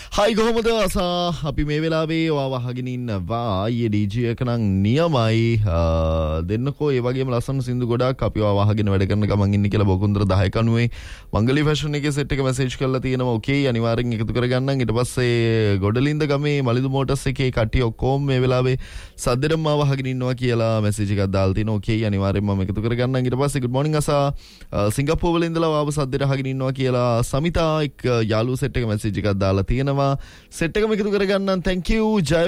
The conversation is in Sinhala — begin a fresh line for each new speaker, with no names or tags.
හයි කොහොමද අසා අපි මේ වෙලාවේ ඔයාව අහගෙන ඉන්නවා ඊයේ DJ එක නම් නියමයි දෙන්නකෝ ඒ වගේම ලස්සන සින්දු ගොඩක් අපි ඔයාව අහගෙන වැඩ කරන ගමන් ඉන්නේ කියලා බොකුන්දර 10:90 මංගලී ෆැෂන් එකේ සෙට් එක මැසේජ් කරලා තියෙනවා ඕකේ අනිවාර්යෙන් එකතු කරගන්නම් ඊට පස්සේ ගොඩලින්ද ගමේ මලිදු මෝටර්ස් එකේ කට්ටිය ඔක්කොම මේ වෙලාවේ සද්දෙටම ආව අහගෙන ඉන්නවා කියලා මැසේජ් එකක් දාලා තිනවා ඕකේ අනිවාර්යෙන් මම එකතු කරගන්නම් ඊට පස්සේ good morning අසා සිංගප්පූරු වල ඉඳලා ආව සද්දෙට අහගෙන ඉන්නවා කියලා සමිතා එක් යාළුවෝ සෙට් එක මැසේජ් එකක් දාලා තියෙනවා සෙට් එකම එකතු කරගන්නම් thank you ජය